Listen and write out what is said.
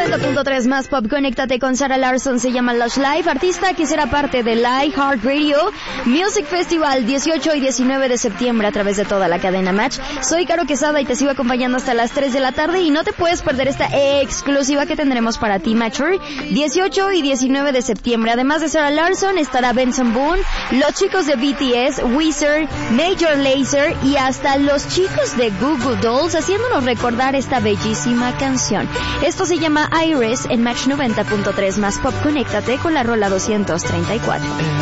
90.3 más pop, conéctate con Sarah Larsson, se llama Lush Life, artista que será parte del iHeartRadio Music Festival 18 y 19 de septiembre a través de toda la cadena Match. Soy Caro Quesada y te sigo acompañando hasta las 3 de la tarde y no te puedes perder esta exclusiva que tendremos para ti, Matcher, 18 y 19 de septiembre. Además de Sarah Larsson estará Benson Boone, los chicos de BTS, Weezer, Major Lazer y hasta los chicos de Google Dolls haciéndonos recordar esta bellísima canción. Esto se llama Iris en Match 90.3 más pop. Conéctate con la rola 234.